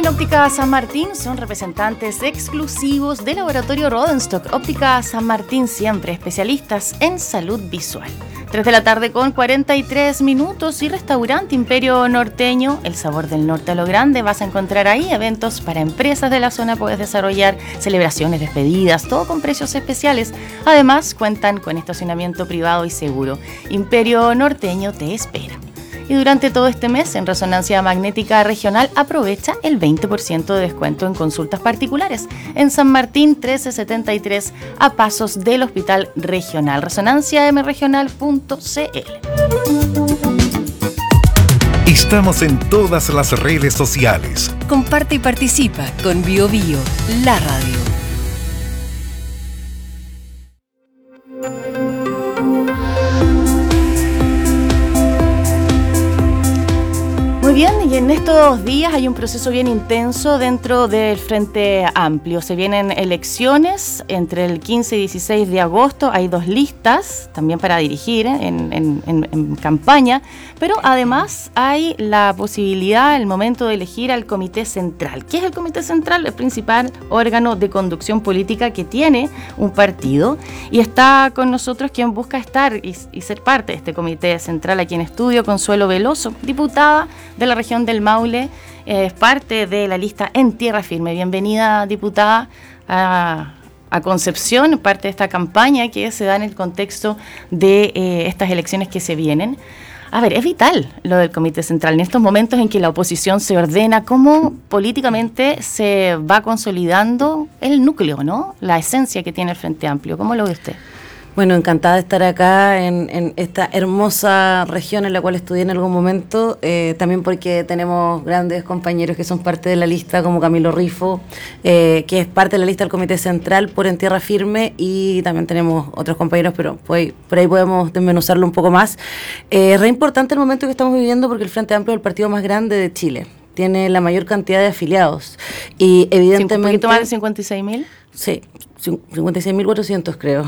En Óptica San Martín son representantes exclusivos del laboratorio Rodenstock. Óptica San Martín, siempre especialistas en salud visual. 3 de la tarde con 43 minutos y restaurante Imperio Norteño, el sabor del norte a lo grande. Vas a encontrar ahí eventos para empresas de la zona, puedes desarrollar celebraciones, despedidas, todo con precios especiales. Además, cuentan con estacionamiento privado y seguro. Imperio Norteño te espera. Y durante todo este mes, en Resonancia Magnética Regional, aprovecha el 20% de descuento en consultas particulares en San Martín 1373, a pasos del Hospital Regional. resonanciamregional.cl. Estamos en todas las redes sociales. Comparte y participa con BioBio, la radio. Muy bien, y en estos días hay un proceso bien intenso dentro del Frente Amplio. Se vienen elecciones entre el 15 y 16 de agosto. Hay 2 listas también para dirigir en campaña, pero además hay la posibilidad, el momento de elegir al Comité Central. ¿Qué es el Comité Central? El principal órgano de conducción política que tiene un partido, y está con nosotros quien busca estar y ser parte de este Comité Central aquí en estudio, Consuelo Veloso, diputada de la región del Maule, es parte de la lista En Tierra Firme. Bienvenida, diputada, a Concepción, parte de esta campaña que se da en el contexto de estas elecciones que se vienen. A ver, es vital lo del Comité Central en estos momentos en que la oposición se ordena. ¿Cómo políticamente se va consolidando el núcleo, ¿no? La esencia que tiene el Frente Amplio? ¿Cómo lo ve usted? Bueno, encantada de estar acá en esta hermosa región en la cual estudié en algún momento, también porque tenemos grandes compañeros que son parte de la lista, como Camilo Rifo, que es parte de la lista del Comité Central por En Tierra Firme, y también tenemos otros compañeros, pero por ahí podemos desmenuzarlo un poco más. Es re importante el momento que estamos viviendo porque el Frente Amplio es el partido más grande de Chile, tiene la mayor cantidad de afiliados y evidentemente... ¿Un poquito más de 56.000? Sí, 56.400 creo.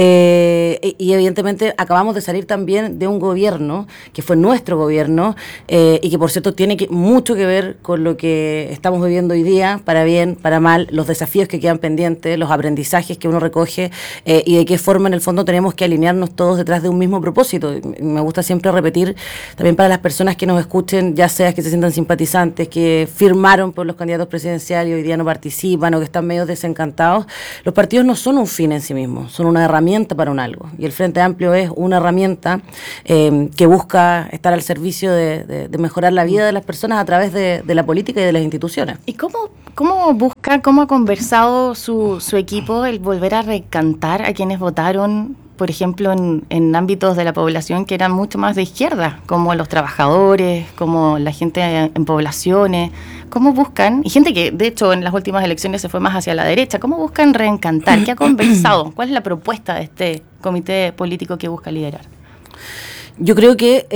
Y evidentemente acabamos de salir también de un gobierno que fue nuestro gobierno, y que por cierto tiene mucho que ver con lo que estamos viviendo hoy día, para bien, para mal, los desafíos que quedan pendientes, los aprendizajes que uno recoge, y de qué forma en el fondo tenemos que alinearnos todos detrás de un mismo propósito. Me gusta siempre repetir, también para las personas que nos escuchen, ya sea que se sientan simpatizantes, que firmaron por los candidatos presidenciales y hoy día no participan o que están medio desencantados, los partidos no son un fin en sí mismos, son una herramienta para un algo. Y el Frente Amplio es una herramienta que busca estar al servicio de mejorar la vida de las personas a través de la política y de las instituciones. ¿Y cómo ha conversado su equipo el volver a recantar a quienes votaron, por ejemplo, en ámbitos de la población que eran mucho más de izquierda, como los trabajadores, como la gente en poblaciones? ¿Cómo buscan, y gente que de hecho en las últimas elecciones se fue más hacia la derecha, cómo buscan reencantar? ¿Qué ha conversado? ¿Cuál es la propuesta de este comité político que busca liderar? Yo creo que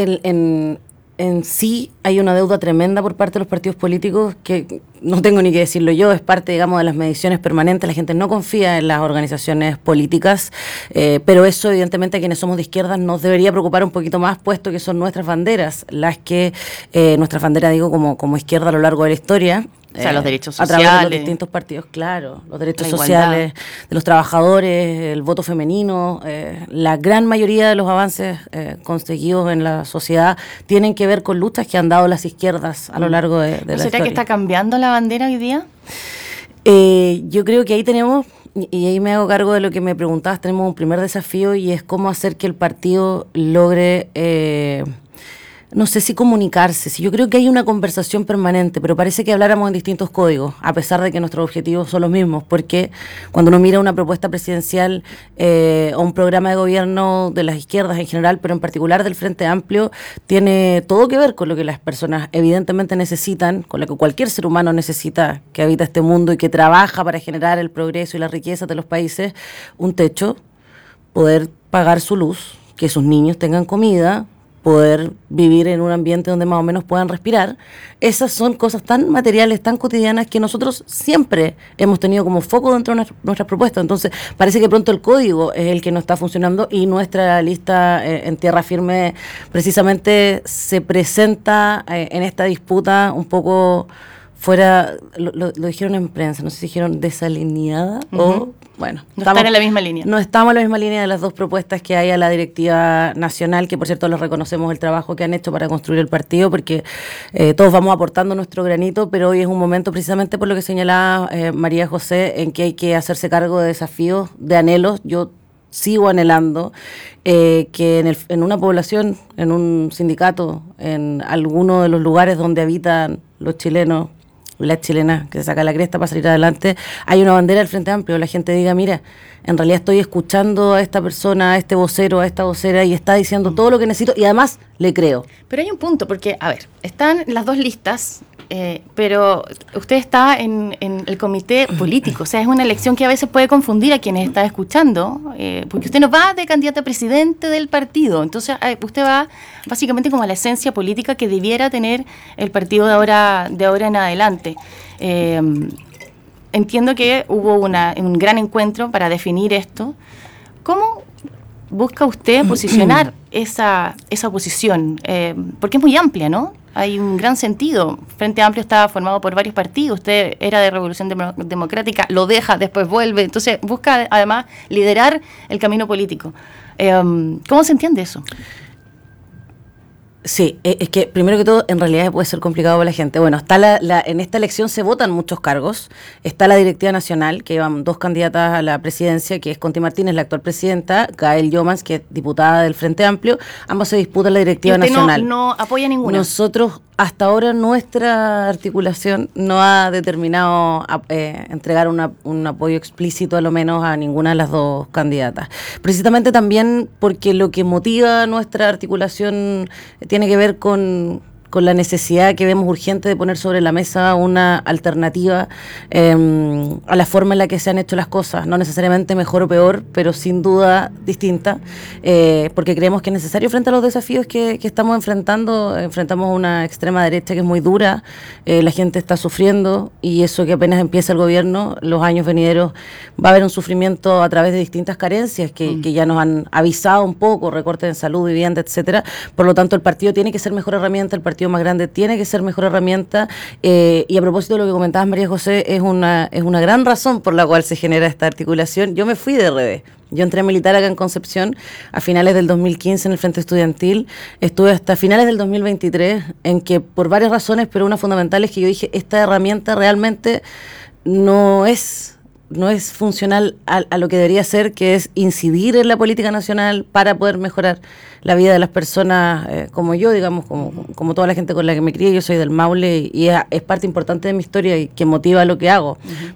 en sí hay una deuda tremenda por parte de los partidos políticos que no tengo ni que decirlo yo, es parte, digamos, de las mediciones permanentes. La gente no confía en las organizaciones políticas, pero eso evidentemente a quienes somos de izquierda nos debería preocupar un poquito más, puesto que son nuestras banderas, las que, nuestras banderas digo como izquierda a lo largo de la historia. O sea, los derechos sociales. A través de los distintos partidos, claro, los derechos sociales de los trabajadores, el voto femenino, la gran mayoría de los avances conseguidos en la sociedad tienen que ver con luchas que han dado las izquierdas a lo largo de la historia. ¿Será que está cambiando la bandera hoy día? Yo creo que ahí tenemos, y ahí me hago cargo de lo que me preguntabas, tenemos un primer desafío, y es cómo hacer que el partido logre... no sé si comunicarse, si yo creo que hay una conversación permanente, pero parece que habláramos en distintos códigos, a pesar de que nuestros objetivos son los mismos, porque cuando uno mira una propuesta presidencial o un programa de gobierno de las izquierdas en general, pero en particular del Frente Amplio, tiene todo que ver con lo que las personas evidentemente necesitan, con lo que cualquier ser humano necesita que habita este mundo y que trabaja para generar el progreso y la riqueza de los países: un techo, poder pagar su luz, que sus niños tengan comida, poder vivir en un ambiente donde más o menos puedan respirar. Esas son cosas tan materiales, tan cotidianas, que nosotros siempre hemos tenido como foco dentro de nuestras propuestas. Entonces parece que pronto el código es el que no está funcionando, y nuestra lista En Tierra Firme precisamente se presenta en esta disputa un poco fuera, lo dijeron en prensa, no sé si dijeron desalineada o, bueno. No están en la misma línea. No estamos en la misma línea de las dos propuestas que hay a la directiva nacional, que por cierto les reconocemos el trabajo que han hecho para construir el partido, porque todos vamos aportando nuestro granito, pero hoy es un momento precisamente por lo que señalaba María José, en que hay que hacerse cargo de desafíos, de anhelos. Yo sigo anhelando que en una población, en un sindicato, en alguno de los lugares donde habitan los chilenos, las chilenas que se saca la cresta para salir adelante, hay una bandera del Frente Amplio, la gente diga, mira, en realidad estoy escuchando a esta persona, a este vocero, a esta vocera, y está diciendo todo lo que necesito, y además le creo. Pero hay un punto, porque, a ver, están las dos listas, pero usted está en el comité político, o sea, es una elección que a veces puede confundir a quienes está escuchando, porque usted no va de candidato a presidente del partido, entonces usted va básicamente como a la esencia política que debiera tener el partido de ahora en adelante. Entiendo que hubo un gran encuentro para definir esto. ¿Cómo busca usted posicionar esa posición? Porque es muy amplia, ¿no? Hay un gran sentido. Frente Amplio está formado por varios partidos. Usted era de Revolución Democrática, lo deja, después vuelve. Entonces busca además liderar el camino político. ¿Cómo se entiende eso? Sí, es que primero que todo en realidad puede ser complicado para la gente. Bueno, está en esta elección se votan muchos cargos. Está la directiva nacional, que llevan dos candidatas a la presidencia, que es Conti Martínez, la actual presidenta, Gael Yomans, que es diputada del Frente Amplio. Ambos se disputan la directiva nacional. No apoya ninguna. Nosotros, hasta ahora, nuestra articulación no ha determinado entregar un apoyo explícito, a lo menos, a ninguna de las dos candidatas. Precisamente también porque lo que motiva nuestra articulación tiene que ver con la necesidad que vemos urgente de poner sobre la mesa una alternativa a la forma en la que se han hecho las cosas, no necesariamente mejor o peor, pero sin duda distinta, porque creemos que es necesario frente a los desafíos que estamos enfrentando. Enfrentamos una extrema derecha que es muy dura, la gente está sufriendo, y eso que apenas empieza el gobierno, los años venideros va a haber un sufrimiento a través de distintas carencias que ya nos han avisado un poco, recortes en salud, vivienda, etcétera. Por lo tanto, el partido tiene que ser mejor herramienta, el partido más grande tiene que ser mejor herramienta, y a propósito de lo que comentabas, María José, es una gran razón por la cual se genera esta articulación. Yo me fui de RD, yo entré a militar acá en Concepción a finales del 2015 en el Frente Estudiantil, estuve hasta finales del 2023, en que por varias razones, pero una fundamental es que yo dije, esta herramienta realmente no es funcional a lo que debería ser, que es incidir en la política nacional para poder mejorar la vida de las personas como yo, digamos, como toda la gente con la que me crié. Yo soy del Maule y es parte importante de mi historia y que motiva lo que hago.